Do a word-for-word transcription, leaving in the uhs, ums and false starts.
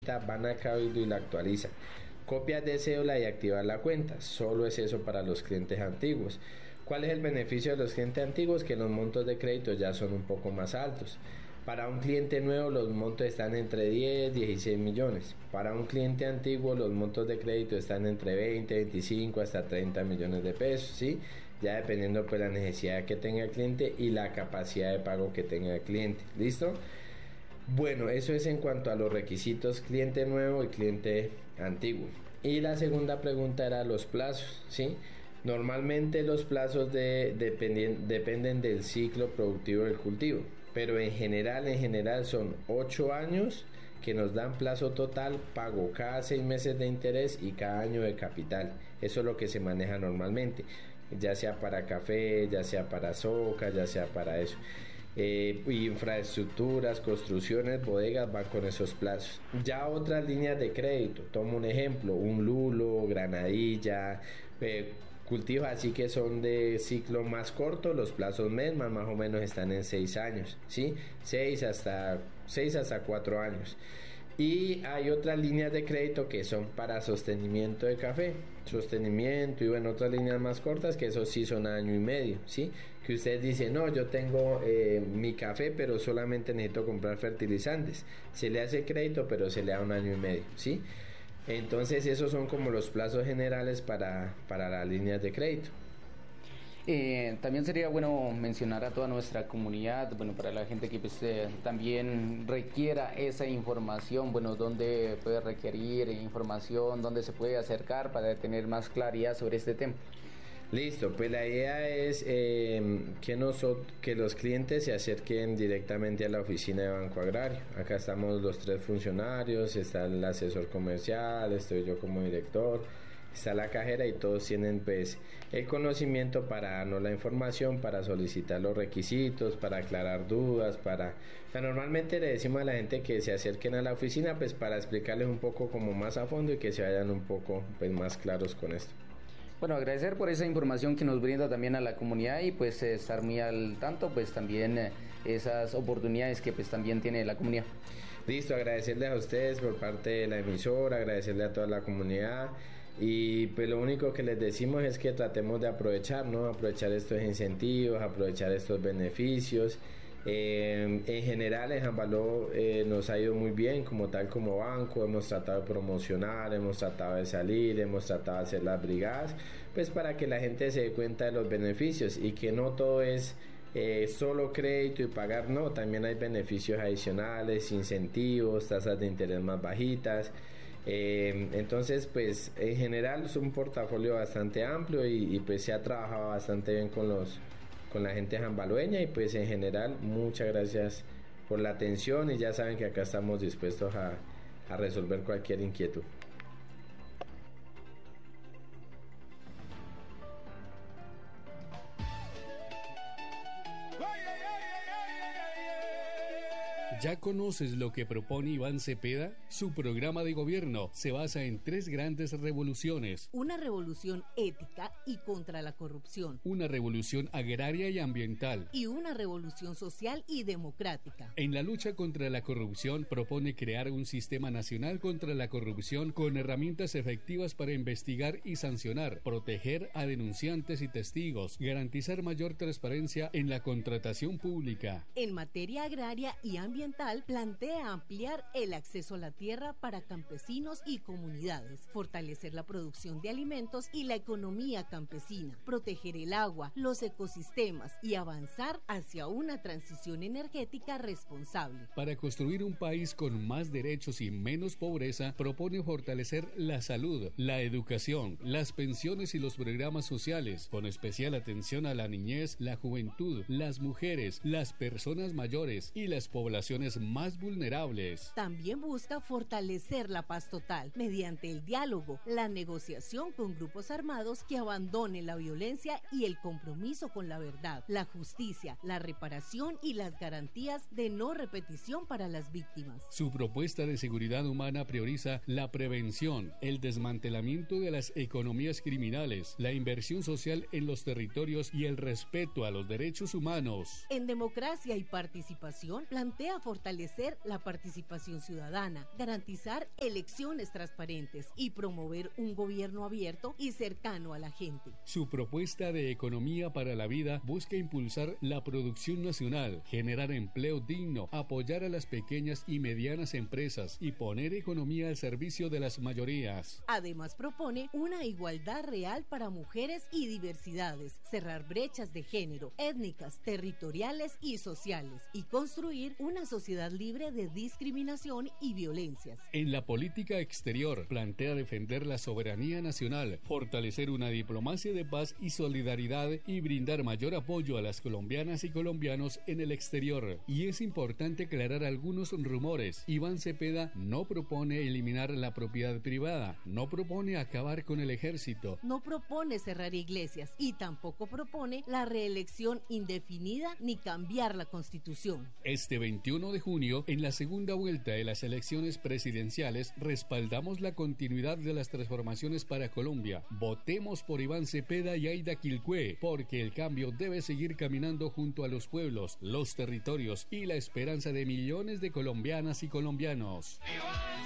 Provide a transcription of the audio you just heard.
van a Cabildo y la actualizan. Copias de cédula y activar la cuenta, solo es eso para los clientes antiguos. ¿Cuál es el beneficio de los clientes antiguos? Que los montos de crédito ya son un poco más altos. Para un cliente nuevo los montos están entre diez, dieciséis millones. Para un cliente antiguo los montos de crédito están entre veinte, veinticinco hasta treinta millones de pesos, ¿sí? Ya dependiendo pues la necesidad que tenga el cliente y la capacidad de pago que tenga el cliente. ¿Listo? Bueno, eso es en cuanto a los requisitos cliente nuevo y cliente antiguo. Y la segunda pregunta era los plazos, ¿sí? Normalmente los plazos de, dependien, dependen del ciclo productivo del cultivo, pero en general, en general son ocho años que nos dan plazo total, pago cada seis meses de interés y cada año de capital. Eso es lo que se maneja normalmente, ya sea para café, ya sea para soja, ya sea para eso. Eh, infraestructuras, construcciones, bodegas van con esos plazos. Ya otras líneas de crédito, tomo un ejemplo, un lulo, granadilla, eh, cultivos así que son de ciclo más corto, los plazos MESMA más o menos están en seis años, ¿sí? seis hasta cuatro años. Y hay otras líneas de crédito que son para sostenimiento de café, sostenimiento y bueno, otras líneas más cortas que eso sí son año y medio, ¿sí? Que ustedes dicen, no, yo tengo eh, mi café pero solamente necesito comprar fertilizantes, se le hace crédito pero se le da un año y medio, ¿sí? Entonces esos son como los plazos generales para, para las líneas de crédito. Eh, también sería bueno mencionar a toda nuestra comunidad, bueno, para la gente que pues, eh, también requiera esa información, bueno, dónde puede requerir información, dónde se puede acercar para tener más claridad sobre este tema. Listo, pues la idea es eh, que, nosotros, que los clientes se acerquen directamente a la oficina de Banco Agrario. Acá estamos los tres funcionarios, está el asesor comercial, estoy yo como director, está la cajera y todos tienen pues el conocimiento para darnos la información, para solicitar los requisitos, para aclarar dudas, para... O sea, normalmente le decimos a la gente que se acerquen a la oficina pues para explicarles un poco como más a fondo y que se vayan un poco pues más claros con esto. Bueno, agradecer por esa información que nos brinda también a la comunidad y pues estar muy al tanto pues también eh, esas oportunidades que pues también tiene la comunidad. Listo, agradecerles a ustedes por parte de la emisora, agradecerle a toda la comunidad y pues lo único que les decimos es que tratemos de aprovechar, ¿no? Aprovechar estos incentivos, aprovechar estos beneficios. Eh, en general en Jambaló eh, nos ha ido muy bien como tal como banco, hemos tratado de promocionar, hemos tratado de salir, hemos tratado de hacer las brigadas, pues para que la gente se dé cuenta de los beneficios y que no todo es eh, solo crédito y pagar, no, también hay beneficios adicionales, incentivos, tasas de interés más bajitas. Eh, entonces pues en general es un portafolio bastante amplio y, y pues se ha trabajado bastante bien con los con la gente jambalueña y pues en general muchas gracias por la atención y ya saben que acá estamos dispuestos a, a resolver cualquier inquietud. ¿Ya conoces lo que propone Iván Cepeda? Su programa de gobierno se basa en tres grandes revoluciones. Una revolución ética y contra la corrupción. Una revolución agraria y ambiental. Y una revolución social y democrática. En la lucha contra la corrupción propone crear un sistema nacional contra la corrupción con herramientas efectivas para investigar y sancionar, proteger a denunciantes y testigos, garantizar mayor transparencia en la contratación pública. En materia agraria y ambiental, plantea ampliar el acceso a la tierra para campesinos y comunidades, fortalecer la producción de alimentos y la economía campesina, proteger el agua, los ecosistemas y avanzar hacia una transición energética responsable. Para construir un país con más derechos y menos pobreza, propone fortalecer la salud, la educación, las pensiones y los programas sociales, con especial atención a la niñez, la juventud, las mujeres, las personas mayores y las poblaciones más vulnerables. También busca fortalecer la paz total mediante el diálogo, la negociación con grupos armados que abandonen la violencia y el compromiso con la verdad, la justicia, la reparación y las garantías de no repetición para las víctimas. Su propuesta de seguridad humana prioriza la prevención, el desmantelamiento de las economías criminales, la inversión social en los territorios y el respeto a los derechos humanos. En democracia y participación plantea fortalecer la participación ciudadana, garantizar elecciones transparentes y promover un gobierno abierto y cercano a la gente. Su propuesta de economía para la vida busca impulsar la producción nacional, generar empleo digno, apoyar a las pequeñas y medianas empresas y poner economía al servicio de las mayorías. Además propone una igualdad real para mujeres y diversidades, cerrar brechas de género, étnicas, territoriales y sociales y construir una sociedad libre de discriminación y violencias. En la política exterior plantea defender la soberanía nacional, fortalecer una diplomacia de paz y solidaridad y brindar mayor apoyo a las colombianas y colombianos en el exterior. Y es importante aclarar algunos rumores. Iván Cepeda no propone eliminar la propiedad privada, no propone acabar con el ejército, no propone cerrar iglesias y tampoco propone la reelección indefinida ni cambiar la Constitución. Este veintiuno de junio, en la segunda vuelta de las elecciones presidenciales, respaldamos la continuidad de las transformaciones para Colombia. Votemos por Iván Cepeda y Aida Quilcué, porque el cambio debe seguir caminando junto a los pueblos, los territorios y la esperanza de millones de colombianas y colombianos.